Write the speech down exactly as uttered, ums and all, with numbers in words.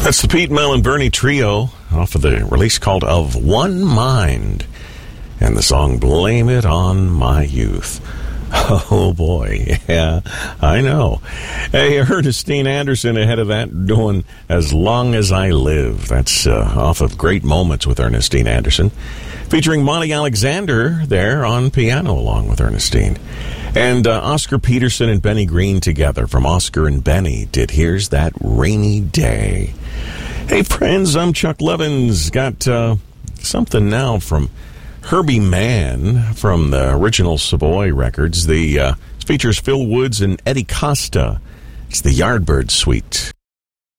That's the Pete, Mel, and Bernie Trio off of the release called Of One Mind. And the song Blame It on My Youth. Oh, boy. Yeah, I know. Hey, Ernestine Anderson ahead of that doing As Long As I Live. That's uh, off of Great Moments with Ernestine Anderson. Featuring Monty Alexander there on piano along with Ernestine. And uh, Oscar Peterson and Benny Green together from Oscar and Benny did Here's That Rainy Day. Hey, friends, I'm Chuck Levins. Got uh, something now from Herbie Mann from the original Savoy records. The uh, features Phil Woods and Eddie Costa. It's the Yardbird Suite.